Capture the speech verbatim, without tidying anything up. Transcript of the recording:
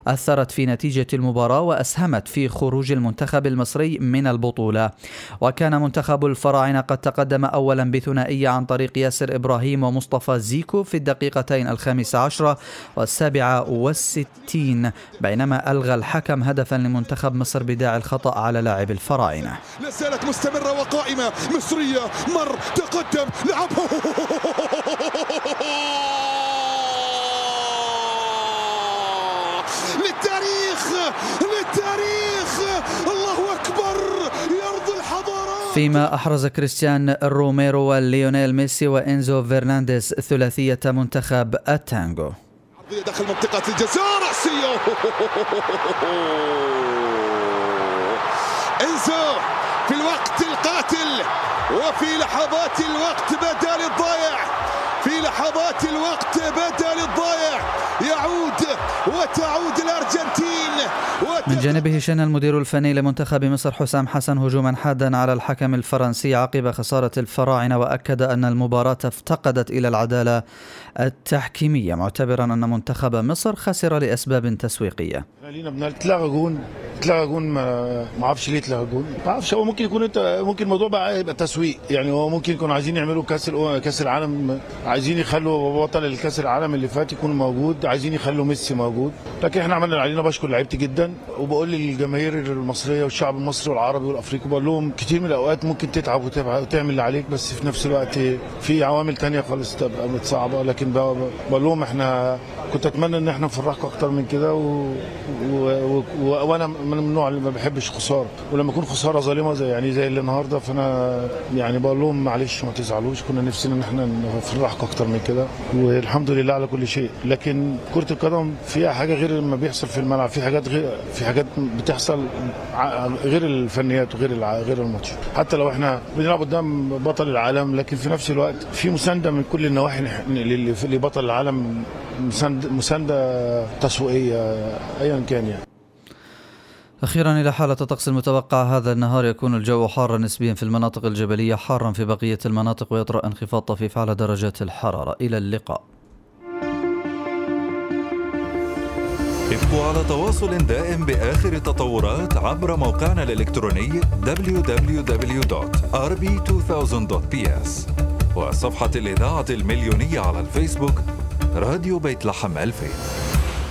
أثرت في نتيجة المباراة وأسهمت في خروج المنتخب المصري من البطولة. وكان منتخب الفراعنة قد تقدم أولا بثنائية عن طريق ياسر إبراهيم ومصطفى زيكو في الدقيقتين الخامسة عشرة والسابعة والستين، بينما ألغى الحكم هدفا لمنتخب مصر بداعي الخطأ على لاعب الفراعنة. لازالت مستمرة وقائمة مصرية، مر تقدم لعبه للتاريخ للتاريخ الله أكبر يرضي الحضارات. فيما أحرز كريستيان روميرو وليونيل ميسي وإنزو فرنانديز ثلاثية منتخب التانغو. داخل منطقة الجزاء رأسية إنزو في الوقت القاتل وفي لحظات الوقت بدل الضائع، في لحظات الوقت بدل الضائع يعود وتعود الأرجنتين. من جانبه شن المدير الفني لمنتخب مصر حسام حسن هجوما حادا على الحكم الفرنسي عقب خسارة الفراعنة، وأكد أن المباراة افتقدت إلى العدالة التحكيمية، معتبرا أن منتخب مصر خسر لأسباب تسويقية. لينا بنال اتلغى جون اتلغى جون ما اعرفش ليه اتلغى جون، ما اعرفش. هو ممكن يكون انت ممكن الموضوع بقى يبقى تسويق، يعني هو ممكن يكونوا عايزين يعملوا كاس كاس العالم، عايزين يخلوا بطل الكاس العالم اللي فات يكون موجود، عايزين يخلوا ميسي موجود. لكن احنا عملنا اللي علينا. بشكر لعيبتي جدا، وبقول للجماهير المصريه والشعب المصري والعربي والافريقي، بقول لهم كتير من الاوقات ممكن تتعب وتعمل اللي عليك، بس في نفس الوقت في عوامل تانية خالص تبقى متصعبه. لكن بقول لهم احنا كنت اتمنى ان احنا نفرحكم اكتر من كده، و... و... و... وانا من النوع اللي ما بحبش خساره، ولما يكون خساره ظالمه زي يعني زي اللي النهارده، فانا يعني بقول لهم معلش ما تزعلوش، كنا نفسنا ان احنا نفرحكم اكتر من كده، والحمد لله على كل شيء. لكن كره القدم فيها حاجه غير ما بيحصل في الملعب، في حاجات غير في حاجات بتحصل غير الفنيات وغير غير الماتش. حتى لو احنا بنلعب قدام بطل العالم، لكن في نفس الوقت في مسانده من كل النواحي لبطل العالم، مساندة تسويقية أيا كان. يعني أخيرا إلى حالة الطقس المتوقع هذا النهار، يكون الجو حارا نسبيا في المناطق الجبلية، حارا في بقية المناطق، ويطرأ انخفاض طفيف على درجات الحرارة. إلى اللقاء. ابقوا على تواصل دائم بآخر التطورات عبر موقعنا الإلكتروني دبليو دبليو دبليو دوت آر بي ألفين دوت بي إس وصفحة الإذاعة المليونية على الفيسبوك راديو بيت لحم ألفين.